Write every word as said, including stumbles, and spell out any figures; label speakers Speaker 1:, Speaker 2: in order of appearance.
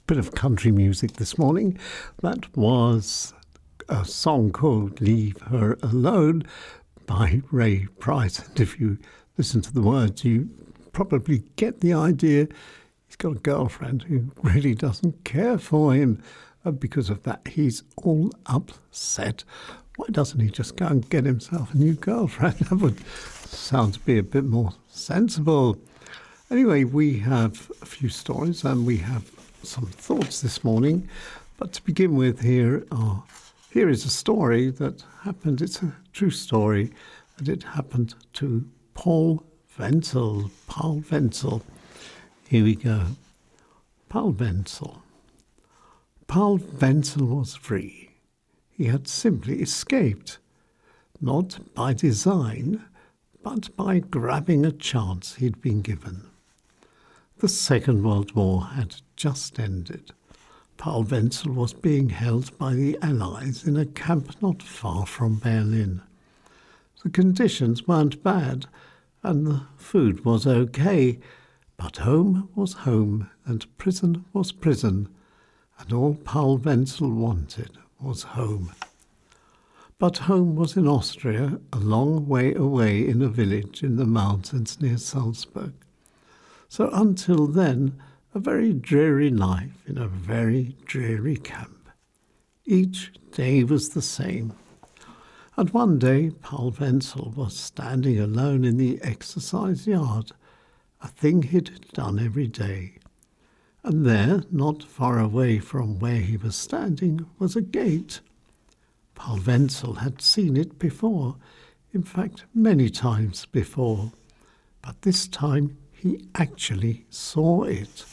Speaker 1: bit of country music this morning. That was a song called Leave Her Alone by Ray Price. And if you listen to the words, you probably get the idea. He's got a girlfriend who really doesn't care for him. And because of that, he's all upset. Why doesn't he just go and get himself a new girlfriend? That would sound to be a bit more sensible. Anyway, we have a few stories and we have some thoughts this morning. But to begin with, here are, here is a story that happened. It's a true story, and it happened to Paul Wenzel. Paul Wenzel. Here we go. Paul Wenzel. Paul Wenzel was free. He had simply escaped, not by design, but by grabbing a chance he'd been given. The Second World War had just ended. Paul Wenzel was being held by the Allies in a camp not far from Berlin. The conditions weren't bad, and the food was okay, but home was home, and prison was prison, and all Paul Wenzel wanted was home. But home was in Austria, a long way away in a village in the mountains near Salzburg. So until then, a very dreary life in a very dreary camp. Each day was the same. And one day, Paul Wenzel was standing alone in the exercise yard, a thing he'd done every day. And there, not far away from where he was standing, was a gate. Paul Wenzel had seen it before, in fact, many times before. But this time he actually saw it.